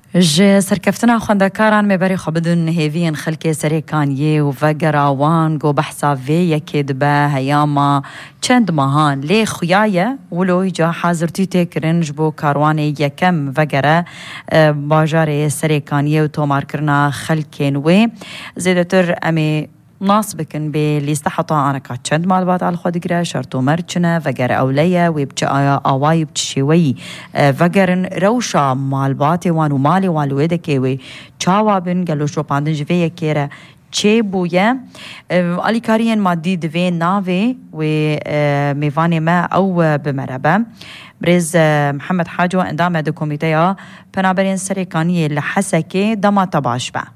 جه سرکفتنا خواندکاران میبری خو بدون هیوین خلک سریکانیه و وگراوان گو بحثا وی یکید به هیاما چند ماهان لی خویایه ولو جا حاضرتی تکرنج بو کاروان یکم وگره باجار سریکانیه و تومار کرنا خلکین و زیدتر امی ناس بکن به لیست حطا آنکا چند مالبات على خود گره شرطو مرچنه وگر اولیه ویبچه آوای بچشیوی وگرن روشا مالبات وانو مالی والویده که وی چاوابن گلو شو پاندن جویه که را چه بویه علی کارین مادی دوی ناوی و میوان ما او بمربه برز محمد حاجو اندام دو کمیته ها پنابرین سریکانی لحسکه دما تباش با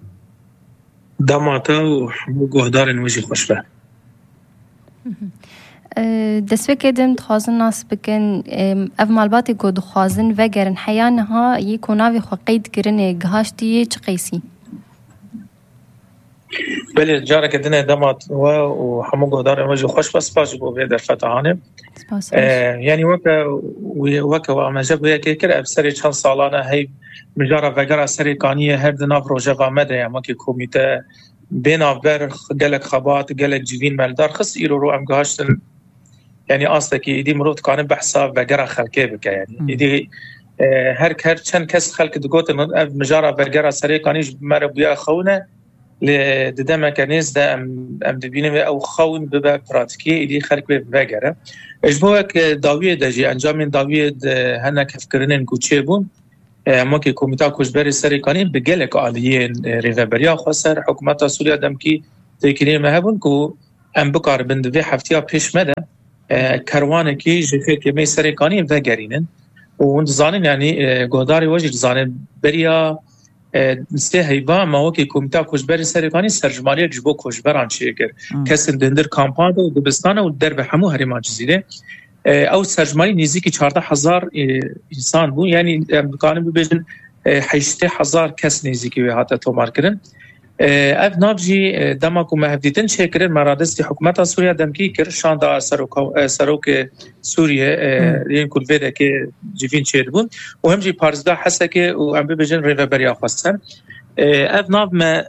دماتا و گهدار نوجی خوش به دسوه کدن تخوازن ناس بکن اف مالباتی گود خوازن وگرن حیانها یکو ناوی خو قید کرن گهاشتی چه قیسی؟ بله جاره کدن دمات و همو گهدار نوجی خوش بس باش بو بیدر فتحانه یعنی وکا و امجب ویا که کر افسری چند سالانه هی مجاره وگره سریکانیه هر دناف روژه وامده اما که کمیته بیناف بر گلک خبات گلک جوین ملدار خص ایرو رو ام گهاشتن یعنی آسته که ایدی مرود کانه بحثا وگره خلکه بکه یعنی ایدی هر چند کس خلک دگوتن اف مجاره وگره سریکانیش مره بیا خونه لده مکانیز ده ام دبینه او خون ببا پراتیکی ایدی خلک وگره اجبوک داویه دجی انجام داویه هنه کفکرنن کوچه بون اما که کمیته کشبری سریکانی به گلک عالیه ریوبریا خسر حکومت سوریه دم کی تکلیه مهبون کو ام بکار بند و هفتیا پیش مده کروانه کی جفه که می سریکانی و گرینن و اون زانین یعنی گوداری وجه زانین بریا سه هیوا ما که کمیته کشبری سریکانی سرجمالی جبو کشبران چیه کرد کسی دندر کامپاند و دبستان و در به همو هریما جزیره او سرجمالی نزدیک 14,000 انسان بود یعنی امکان ببینن 8,000 کس نزدیکی و حتی تومار کردن اف نابجی دماکو مهدیدن شکرن مرادست حکومت سوریه دمکی کرد شاندا سروک سوریه این کل ویده که جیفین چید بود و همجی پارزده حسه که و ام ببینن ریوبریا خواستن اف ناب ما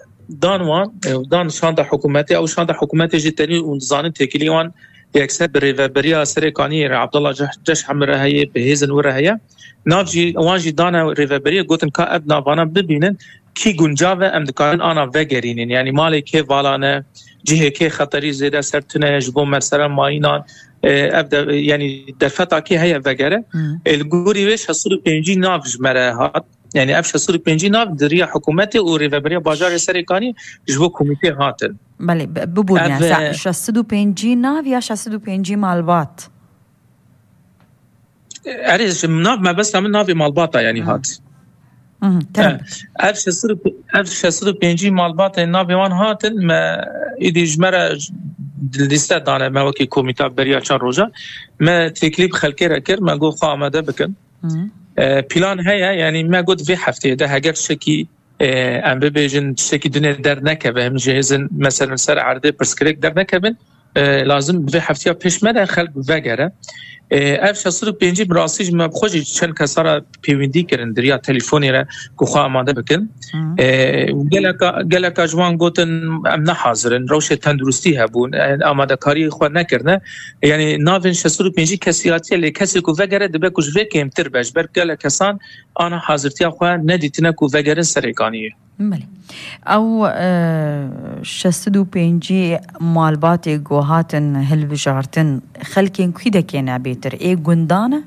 دان شاندا حکومتی او شاندا حکومتی جتنی و زانن تکلیوان یکسر بریوبریا سریکانی عبدالله جش همراه هی به هزن وره هی نافجی وانجی دانا ریوبریا گوتن که اب ناوانا ببینن کی گنجاوه امدکارن آنا وگرینن یعنی مالی که والانه جهه که خطری زیده سرتونه جبو مثلا ماینان ابدا یعنی دفتا کی هي وگره الگوری وش 65 نافج مره هات یعنی اف 65 ناف دریا حکومت او ریوبریا بازار سریکانی جبو کمیته هاتن بله ببودن 65 ناف یا 65 مالبات عريش ناف ما بس من ناف مالباتا يعني هات اف 65 مالبات ناف وان هاتن ما ایدی جمره لیسته دانه ما وکی کمیته بریا چند روزه ما تکلیف خلکی را کرد ما گو خواه آمده بکن پلان هیا یعنی ما گود وی هفته ده اگر شکی ام ببیجن شکی دونه در نکبه هم جهزن مثلا سر عرضه پرسکریک در نکبن لازم وی هفته پیش مده خلق وگره اف 65 براسیج ما خوشی چند کسا را پیوندی کردن دریا تلفنی را که خواه آماده بکن گلکا جوان گوتن ام نحاضرن روش تندرستی هبون آماده کاری خواه نکرنه یعنی ناوین 65 کسیاتی لی کسی که وگره دبه کش وی کمتر بش بر گل کسان آنا حاضرتی خواه ندیتنه که وگره سریکانیه بله او 65 مالبات گوهاتن هل وجارتن خلکین کی دکینه بیتر ای گندانه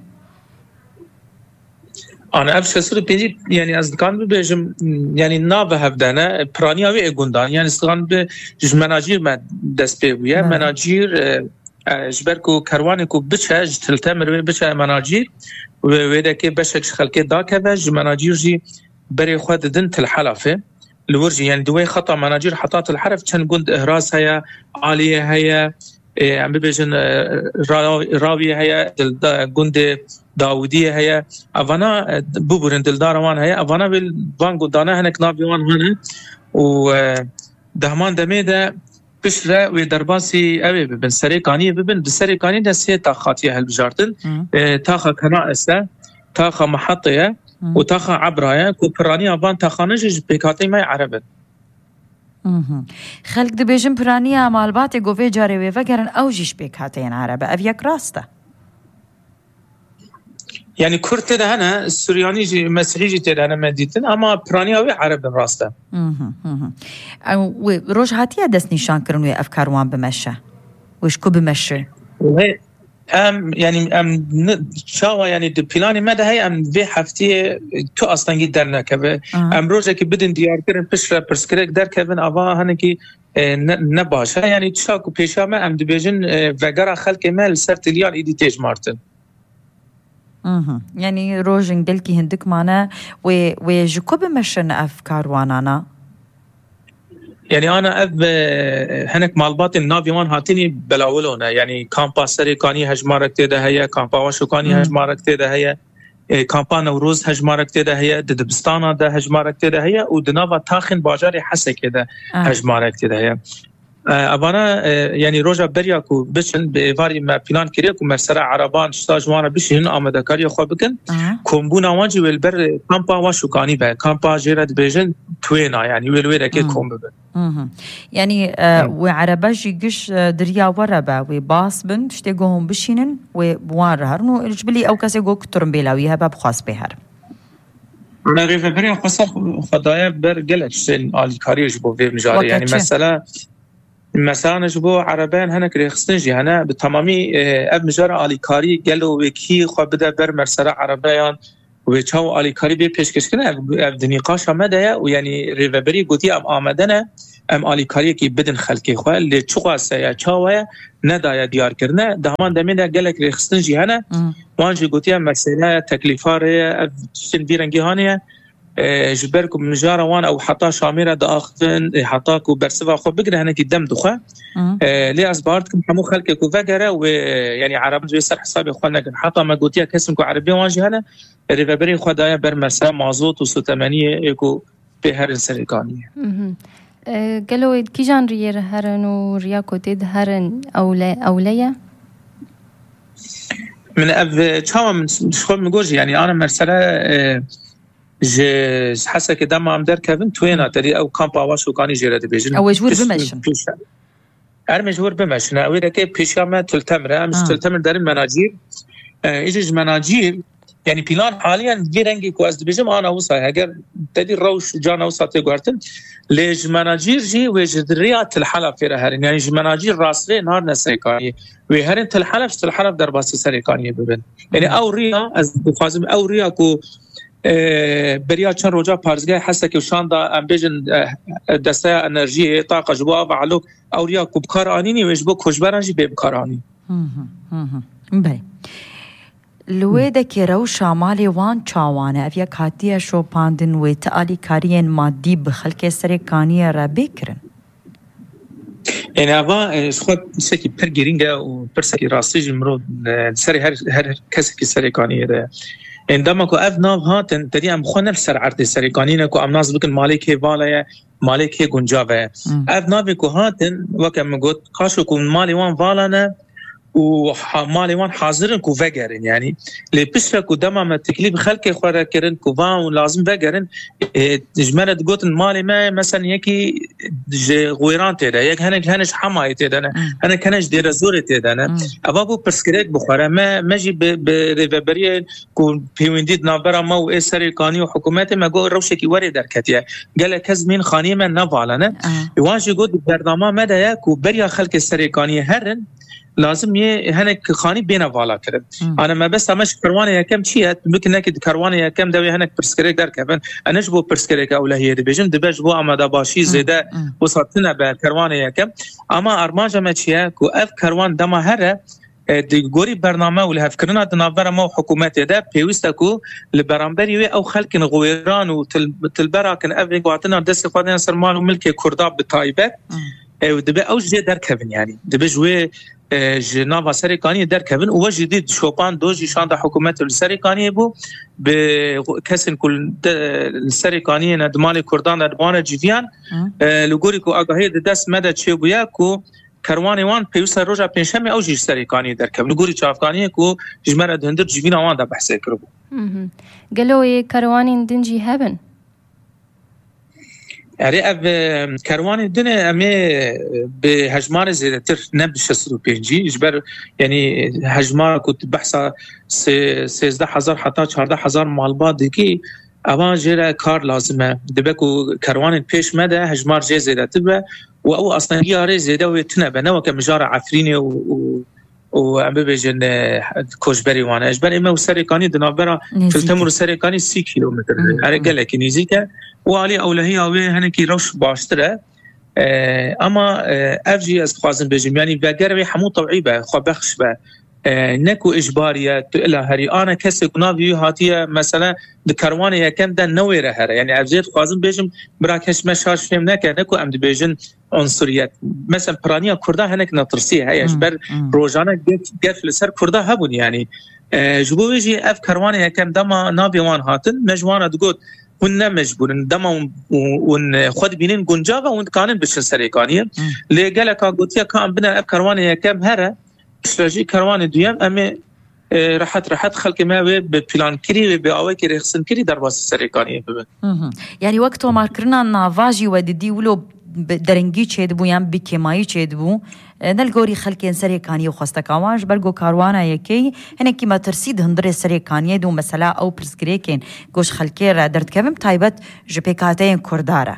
آن اف 65 یعنی از دکان ببیجم یعنی ناو هفدانه پرانی اوی گندان یعنی استقان به مناجیر ما دست پیویه مناجیر جبر کو کروانی کو بچه جتلته مروی بچه مناجیر و ویده که بشکش خلکی دا که بش مناجیر جی بری خود دن تلحلافه الورجي يعني دوي خطأ مناجير حطات الحرف كان قند إهراس هيا عالية هيا عم بيجن راوية هيا قند داودية هيا أفانا بوبرن دلداروان هيا أفانا بالبانكو دانا هناك نابيوان هنا و دهمان دميدا بشرة ودرباسي أبي ببن سريكانية ببن بسريكانية ده سي تاخاتية هالبجارتن تاخا كنائسة تاخا محطية وتاخا عبرايا كو برانيا فان تاخانج بكاتي ما عربت خلق دبيجن برانيا مالباتي قوفي جاري ويفقرن أو جيش بكاتين عربة أفيك راسته يعني كرت ده هنا السورياني جي مسيحي ده هنا مديتن أما برانيا وي عرب راسته وروج هاتيا دس نشان كرن وي أفكار وان بمشى وشكو بمشى يعني شاوا يعني دبلاني مدى هي في حفتي تو اصلا جدا نكبه روجا كي بدن ديار كرن بشرا برسكريك در كبن ابا هنكي نباش يعني تشاكو بيشاما دبيجن فغرا خلق مال سرتليان ايديتيج مارتن يعني روجن دلكي هندك معنا وجكو بمشن افكار وانانا يعني أنا هناك مالبات النافيوان هاتيني بلاولونا يعني كامبا سريكاني هجمارك تيدا هي كامبا واشوكاني هجمارك تيدا هي كامبا نوروز هجمارك تيدا هي دبستانا ده هجمارك تيدا هي ودنافا تاخن باجاري حسي كده هجمارك تيدا هي أبانا يعني روجا برياكو بشن بإيفاري ما بلان كريكو مرسرع عربان شتاجوانا بشن آمده كاريو خواه بكن كومبونا وانجي والبر كامبا واشوكاني به كامبا جيرد بيجن توينا يعني ويلويدا كي كوم ببن يعني وعرباجي قش دريا وربا وباس بن تشتيقوهم بشينن وبوان رهرنو الجبلي أو كاسي قو كترم بيلاويها باب خاص بيهر أنا غير بريا خاصة خدايا بر قلتش آلي كاريو جبو في مجاري يعني مثلا نجبو عربان هناك ريخستنجي هنا بالتمامي اب مجرى آلي كاري قالوا وكي خو بدا بر مرسرة عربيان وچاو آلي كاري بي پیشکش کنه اب دنیقاش آمده ويعني ريفبري قوتي ام آمدنه ام آلي كاري كي بدن خلقي خواه اللي چوغاسه یا چاوه ندايا ديار کرنه دهمان دمينه قالك ريخستنجي هنا وانجي قوتي ام مسئله تكليفاره اب شن بيرنگي هانيه جبركم مجارة وان أو حتى شاميرة داخفن حتاكو برسفا خو بقرا هناك الدم دخوا ليه أصبارتكم حمو خلقكو فقرة ويعني عرب جوي سر حسابي أخوانا حتى ما قوتيا كسمكو عربية وانجي هنا ريفابري خوا دايا برمسا مازوت و180 إيكو بهر السريكانية قالوا كي جان ريير هرن ورياكو تيد هرن أولية من أب شاوة من شخوب مقوجي يعني أنا مرسلة حاسه که دم هم در کردن توینا تری او کامپ آواش و کانی جرده بیشتر. او جور بمشن. مجبور بمشن. اولی که پیشام تلتمره مش تلتمر داریم مناجیر. ایجش مناجیر يعني بلان حاليا جيرنجي كواز بيجم انا وصاي اگر تدي روش جانا وصاتي غارتن ليج مناجير جي وجدريات الحلب في رهرين يعني مناجير راسلي نهار نسريكاني وهرن الحلب در باسي سريكاني ببن يعني او ريا از بخازم او ريا كو بريا چند روجا پارزگاه هسته که شان دا ام بیجن دسته انرژی طاقه جبوا وعلوك او ريا کو بکار آنینی و جبو کجبرانجی به بکار آنی بای لويدا كيرو شمالي وان چاوانه افيا كاتيا شو باندن ويتالي كارين مادي بخلق سريكانية رابيكرن يعني أبا خود سكي برجرينجا وبرسكي راستيج مرود سري هر كسكي سريكانية ده عندما كو أفناف هاتن تدي أم خونر سر عرض سريكانية كو أم ناس بكن مالك هي بالaya مالك هي جنجاوه أفناف كو هاتن وكم قلت كاشو كو مالي وان بالana ومالي وان حاضرن كو فجرن يعني لبشرة كو دمام التكليف خلق خوارا كرن كو فان لازم فجرن جمالة قوتن مالي ما مثلا يكي غويران تيدا يك هنش حماية تيدا هنك هنش دير زوري تيدا أبابو برسكريك بخوارا ما جي بريفابرية كو بيوينديد نابرا ما و إسري قاني وحكوماتي ما قول روشكي واري در كتيا قال كزمين خانية من نفعلنا يوانجي قد برنامه مدى يكو بريا خلق السري قاني هرن لازم هنك خاني بينا فالا كرد انا ما بس همش كروانه يكم شيء ممكن نكد كروانه يكم دوي هنك برسكريك در كفن انا جبو برسكريك اولهيه دبيجن دبج بو اما دباشي زيده وصلتنا بكروانه يكم اما ارماجه ما شيء كو اف كروان دما هره دغوري برنامه ولا فكرنا دنابره مو حكومات ده بيوستكو لبرامبري او خلق غويران وتلبراكن افي قواتنا دس قادنا سرمان وملك كرداب بتايبه ودبي اوج در كفن يعني دبي جوي جناب سريكاني در كفن وجديد شوبان دوجي شان ده حكومات السريكاني بو بكسن كل السريكاني ندمالي كردان ندبانه جيفيان لغوريكو اغاهي دس مدى تشيبوياكو کروانی وان پیوسته روزا پنجشنبه او جیش سریکانی درکم نگوری چافکانی کو جمره دهندر جیبینا وان دا بحث کرد. قالوا كرواني دنجي هبن. اره اب کروانی دنه امی به هجمار زیادتر نبش 65 اجبر یعنی هجمار کت بحثا 13000 حتی 14000 مالبات دیگی اوان جرا کار لازمه دبه کو کروان پیش مده هجمار جه زیادتر به و او اصلا یاره زیاده و تنه به نو که مجار عفرینی و ام ببیجن کوشبری وانه اجبر اما و سریکانی دنابرا فلتمر سریکانی 30 کیلومتر اره گله که نزدیکه و علی اولهی اوی هنکی روش باشتره اما افجی از خوازن بجیم یعنی وگر همو طبعی به خو بخش به نکو اجباریه تو اله هری انا کسی کناوی هاتیه مثلا د کاروان یکم د نوې رهره یعنی افزید خوازم بجم براکش مشاش فهم نکه نکو ام د بجن عنصریت مثلا پرانیا کرده هنک نطرسیه هیش بر روزانه گف لسر کرده هبون یعنی جبویجی اف کاروان یکم دما نابیوان هاتن مجوانه دگوت ون مجبورن دما ون خود بینین گنجاوه ون کانن بشن سریکانیه لگلکا گوتیا کام بنا اف کاروان یکم هره استراتژی کاروان دویم اما راحت خلق ما به پلان کری و به آوای که رخصن کری در واسه سریکانیه ببین یعنی وقت تو مارکرنا نواجی و دیدی ولو درنگی چید بو یا بکیمایی چید بو نلگوری خلق سریکانی و خواستکاواش بلگو کاروانه یکی هنه که ما ترسید هندر سریکانیه دو مثلا او پرسگری کن گوش خلقی را درد کبیم تایبت جپیکاته کرداره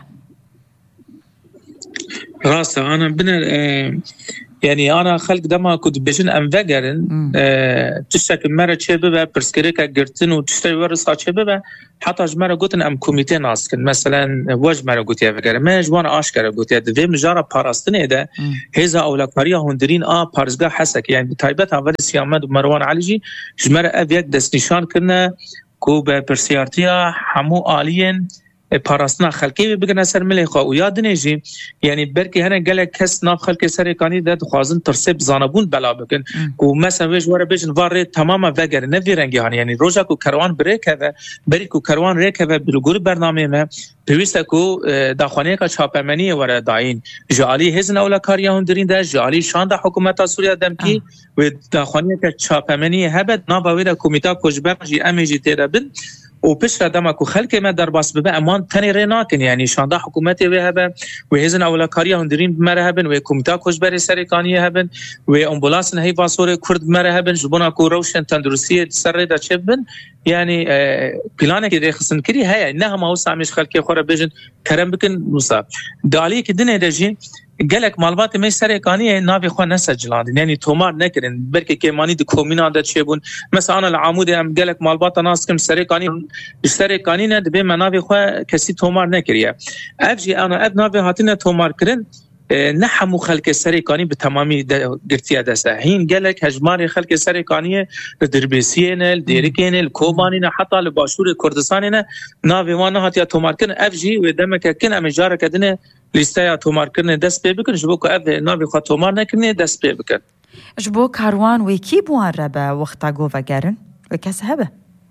راسته انا بنا يعني أنا خلق دما كنت بجن أم فجرن تشتكي مرة شبابة برسكريكا جرتن وتشتري ورصة شبابة حتى جمرة قلتن أم كوميتين ناسكن مثلا وج مرة قلت يا فجر ما جوانا أشكر قلت يا ده مجارة باراستني ده هذا أولكاريا هندرين بارزجا حسك يعني بتايبت أول سيامد ومروان عليجي جمرة أبيك دست نشان كنا كوب برسيارتيا حمو آلين پاراستنا خلقی بگن اثر ملیخا و یاد نیجی یعنی برکی هنه گله کس ناب خلق سریکانی ده خوازن ترسه بزانبون بلا بکن و مثلا ویج واره بیجن واره تماما وگر نوی رنگی هانی یعنی روزا کو کروان بریکه و بری کو کروان ریکه و بلگور برنامه ما پیوسته کو داخوانه که چاپمنی واره داین جالی هزن اولا کاریا هندرین ده جالی شان ده حکومت سوریه دمکی و داخوانه که چاپمنی هبت ناباوی ده کمیتا کجبرجی امیجی تیره بن و پیش ردم کو خلق ما در باس به امان تنی رناکن یعنی شانده حکومت و هبن و هزن اولکاری هندرین مرهبن و کمیته کشبری سریکانی هبن و امبولانس نهی واسور کرد مرهبن جبونا کو روشن تندرستی سر دا چبن یعنی پلانه که رخصن کری هيا نه ما وسامش خلق خوره بجن کرم بکن مصاب دالی که دنه دجی گلک مالبات می سریکانی ناوی خو نسجلاند یعنی تومار نکرین بلکه که مانی د کومینا د چبون مثلا العمود ام گلک مالبات ناس کم سریکانی نه به مناوی خو کسی تومار نکریه افجی انا اب ناوی هاتنه تومار کرن نحمو خلق سریکانی به تمامی گرتیا دسته هین گلک هجمار خلق سریکانی دربیسین دیرکین کوبانین حتی لباشور کردستانین ناوی وانه هاتیا تومار کرن افجی و دمک کن ام جاره کدنه لیسته تومار کرنه دست پی بکن جبو که اف ناوی خوا تومار نکنه دست پی بکن جبو کاروان و کی بوان ربه وقتا گو وگرن و کس هبه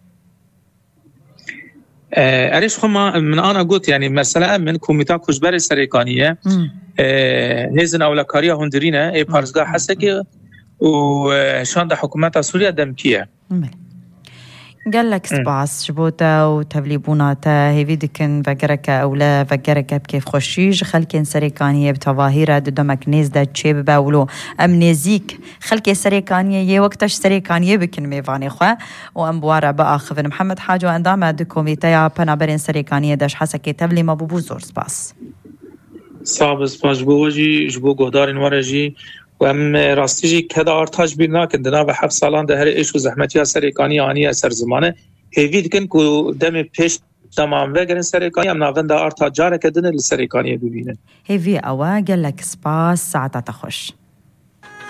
اريش خما من انا قلت يعني مثلا من كوميتا كجبر سريكانيه هزن اولكاريا هندرينا اي بارزغا حسكي وشان ده حكومه سوريا دمكيه قال لك سباس جبوتا وتبليبوناتا هيفي دكن فقرك أولا فقرك بكيف خوشيج خلكين سريكانية بتظاهرة دمك نيز دا تشيب باولو أمنيزيك خلكي سريكانية يه وقتش سريكانية بكن ميفاني خواه وأمبوارا بقى خفن محمد حاج وأندامة دكوميتايا بنابرين سريكانية داش حسكي تبلي مبوبو زور سباس صعب سباس جبوجي جبو قهدارين ورجي و ام راستیجی کدا ارتاج بینا کن دنا و 7 سالان ده هر ایش و زحمتی سریکانی آنی اثر زمانه هیوید کن کو دم پیش تمام وگرن سریکانی ام ناوند ارتاج جاره کدن سریکانی ببینه هیوی اوا گلک سپاس ساعت تخش